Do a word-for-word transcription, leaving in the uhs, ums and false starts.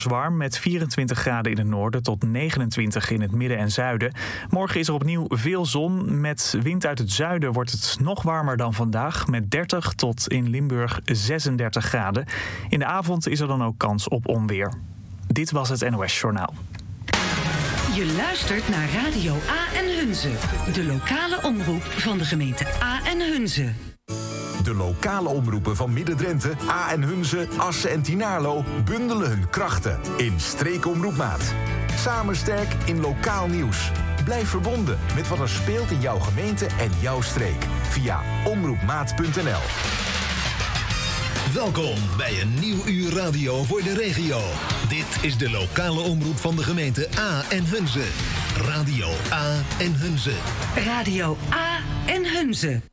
Warm met vierentwintig graden in het noorden tot negenentwintig in het midden en zuiden. Morgen is er opnieuw veel zon. Met wind uit het zuiden wordt het nog warmer dan vandaag. Met dertig tot in Limburg zesendertig graden. In de avond is er dan ook kans op onweer. Dit was het N O S Journaal. Je luistert naar Radio A en Hunze. De lokale omroep van de gemeente A en Hunze. De lokale omroepen van Midden-Drenthe, A en Hunze, Assen en Tynaarlo bundelen hun krachten in Streekomroepmaat. Samen sterk in lokaal nieuws. Blijf verbonden met wat er speelt in jouw gemeente en jouw streek via omroepmaat punt n l. Welkom bij een nieuw uur radio voor de regio. Dit is de lokale omroep van de gemeente A en Hunze. Radio A en Hunze. Radio A en Hunze.